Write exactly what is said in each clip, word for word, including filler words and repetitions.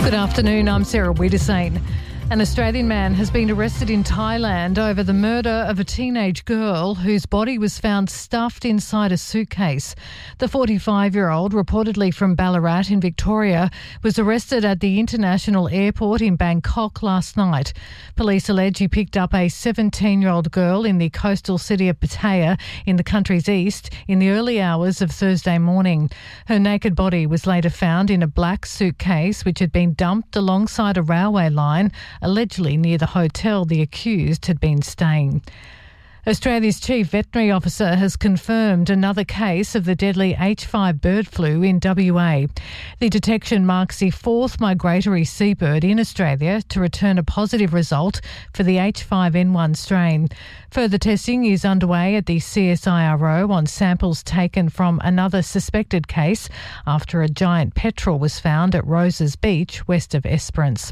Good afternoon, I'm Sarah Wiedersane. An Australian man has been arrested in Thailand over the murder of a teenage girl whose body was found stuffed inside a suitcase. The forty-five-year-old, reportedly from Ballarat in Victoria, was arrested at the international airport in Bangkok last night. Police allege he picked up a seventeen-year-old girl in the coastal city of Pattaya in the country's east in the early hours of Thursday morning. Her naked body was later found in a black suitcase which had been dumped alongside a railway line, allegedly near the hotel the accused had been staying. Australia's Chief Veterinary Officer has confirmed another case of the deadly H five bird flu in W A. The detection marks the fourth migratory seabird in Australia to return a positive result for the H five N one strain. Further testing is underway at the C S I R O on samples taken from another suspected case after a giant petrel was found at Roses Beach, west of Esperance.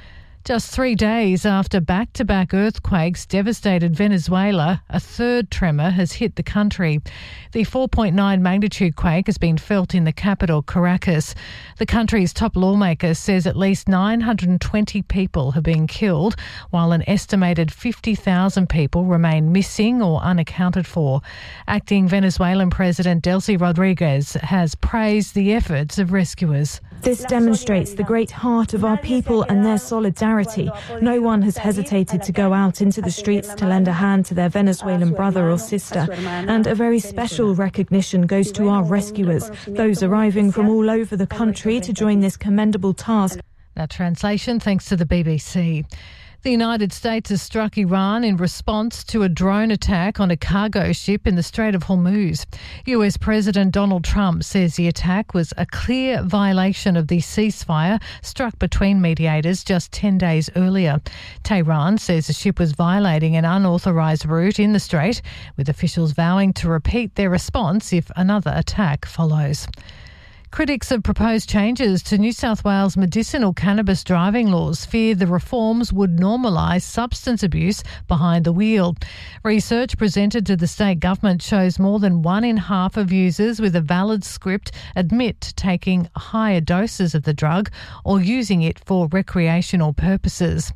Just three days after back-to-back earthquakes devastated Venezuela, a third tremor has hit the country. The four point nine magnitude quake has been felt in the capital, Caracas. The country's top lawmaker says at least nine hundred twenty people have been killed, while an estimated fifty thousand people remain missing or unaccounted for. Acting Venezuelan President Delcy Rodriguez has praised the efforts of rescuers. This demonstrates the great heart of our people and their solidarity. No one has hesitated to go out into the streets to lend a hand to their Venezuelan brother or sister. And a very special recognition goes to our rescuers, those arriving from all over the country to join this commendable task. That translation thanks to the B B C. The United States has struck Iran in response to a drone attack on a cargo ship in the Strait of Hormuz. U S President Donald Trump says the attack was a clear violation of the ceasefire struck between mediators just ten days earlier. Tehran says the ship was violating an unauthorised route in the strait, with officials vowing to repeat their response if another attack follows. Critics of proposed changes to New South Wales medicinal cannabis driving laws fear the reforms would normalise substance abuse behind the wheel. Research presented to the state government shows more than one in half of users with a valid script admit to taking higher doses of the drug or using it for recreational purposes.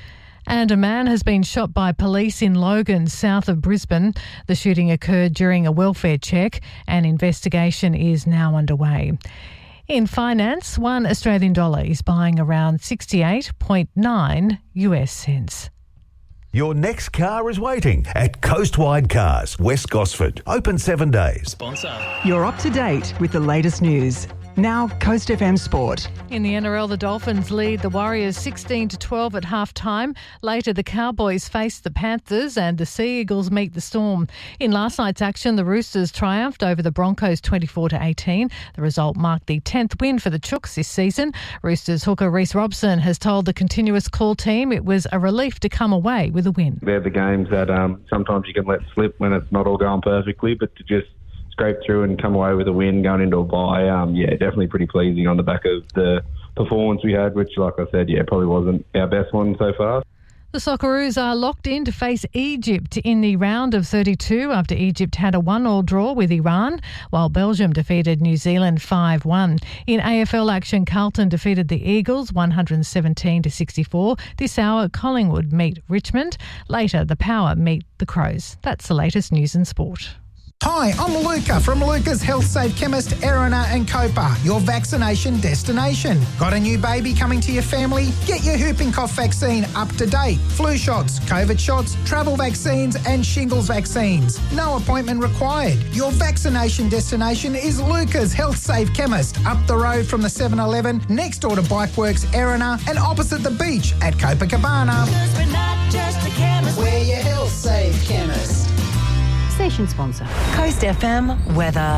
And a man has been shot by police in Logan, south of Brisbane. The shooting occurred during a welfare check. An investigation is now underway. In finance, one Australian dollar is buying around sixty-eight point nine U S cents. Your next car is waiting at Coastwide Cars, West Gosford. Open seven days. Sponsor. You're up to date with the latest news. Now, Coast F M Sport. In the N R L, the Dolphins lead the Warriors sixteen to twelve at half-time. Later, the Cowboys face the Panthers and the Sea Eagles meet the Storm. In last night's action, the Roosters triumphed over the Broncos twenty-four to eighteen. The result marked the tenth win for the Chooks this season. Roosters hooker Reece Robson has told the Continuous Call team it was a relief to come away with a win. They're the games that um, sometimes you can let slip when it's not all going perfectly, but to just scrape through and come away with a win going into a bye, um, yeah, definitely pretty pleasing on the back of the performance we had, which, like I said, yeah, probably wasn't our best one so far. The Socceroos are locked in to face Egypt in the round of thirty-two after Egypt had a one-all draw with Iran, while Belgium defeated New Zealand five one. In A F L action, Carlton defeated the Eagles one hundred seventeen to sixty-four. This hour, Collingwood meet Richmond. Later, the Power meet the Crows. That's the latest news and sport. Hi, I'm Luca from Luca's Health Safe Chemist, Erina and Copa, your vaccination destination. Got a new baby coming to your family? Get your whooping cough vaccine up to date. Flu shots, COVID shots, travel vaccines and shingles vaccines. No appointment required. Your vaccination destination is Luca's Health Safe Chemist, up the road from the seven eleven, next door to Bikeworks, Erina and opposite the beach at Copacabana. Because we're not just a chemist, we're your Health Safe Chemist. Station sponsor. Coast F M weather.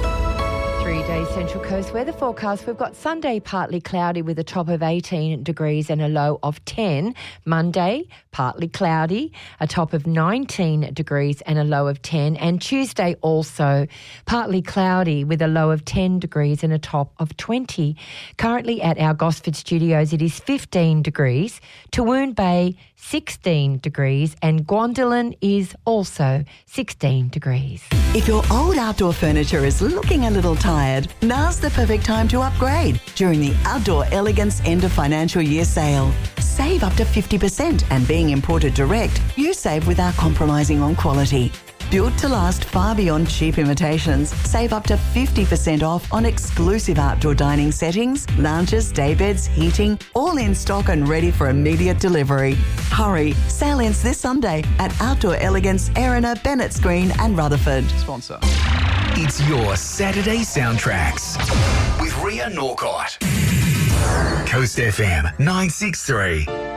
Three-day Central Coast weather forecast. We've got Sunday partly cloudy with a top of eighteen degrees and a low of ten. Monday, partly cloudy, a top of nineteen degrees and a low of ten. And Tuesday also partly cloudy with a low of ten degrees and a top of twenty. Currently at our Gosford studios, it is fifteen degrees. Tawoon Bay, sixteen degrees, and Guandolen is also sixteen degrees. If your old outdoor furniture is looking a little tired, now's the perfect time to upgrade during the Outdoor Elegance End of Financial Year sale. Save up to fifty percent, and being imported direct, you save without compromising on quality. Built to last far beyond cheap imitations, save up to fifty percent off on exclusive outdoor dining settings, lounges, daybeds, heating, all in stock and ready for immediate delivery. Hurry, sale ends this Sunday at Outdoor Elegance, Erina, Bennett's Green and Rutherford. Sponsor. It's your Saturday Soundtracks with Ria Norcott. Coast F M nine six three.